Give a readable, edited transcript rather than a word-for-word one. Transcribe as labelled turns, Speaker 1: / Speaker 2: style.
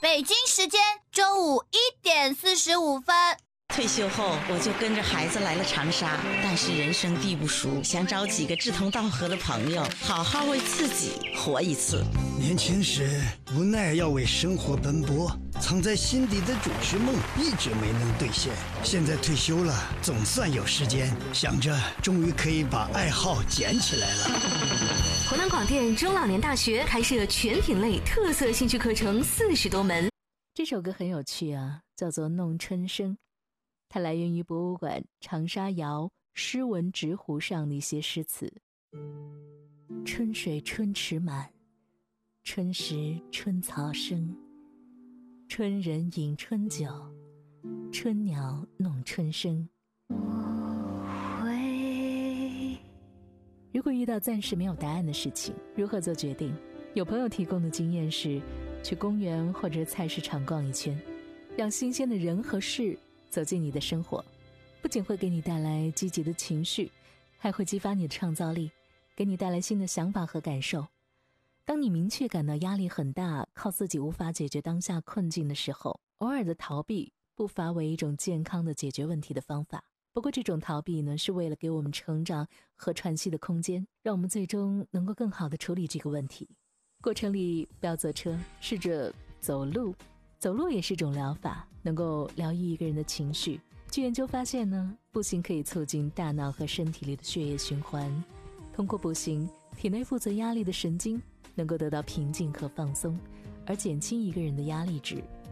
Speaker 1: 北京时间中午1:45。
Speaker 2: 退休后，我就跟着孩子来了长沙，但是人生地不熟，想找几个志同道合的朋友，好好为自己活一次。
Speaker 3: 年轻时无奈要为生活奔波，藏在心底的主持梦一直没能兑现。现在退休了，总算有时间，想着终于可以把爱好捡起来了。
Speaker 4: 湖南广电中老年大学开设全品类特色兴趣课程40多门。
Speaker 5: 这首歌很有趣啊，叫做《弄春生》，它来源于博物馆长沙窑诗文直壶上的一些诗词。春水春池满，春时春草生，春人饮春酒，春鸟弄春生。如果遇到暂时没有答案的事情，如何做决定？有朋友提供的经验是，去公园或者菜市场逛一圈，让新鲜的人和事走进你的生活，不仅会给你带来积极的情绪，还会激发你的创造力，给你带来新的想法和感受。当你明确感到压力很大，靠自己无法解决当下困境的时候，偶尔的逃避不乏为一种健康的解决问题的方法。不过这种逃避呢，是为了给我们成长和喘息的空间，让我们最终能够更好地处理这个问题。过程里不要坐车，试着走路，走路也是种疗法，能够疗愈一个人的情绪。据研究发现呢，步行可以促进大脑和身体里的血液循环，通过步行，体内负责压力的神经能够得到平静和放松，而减轻一个人的压力值，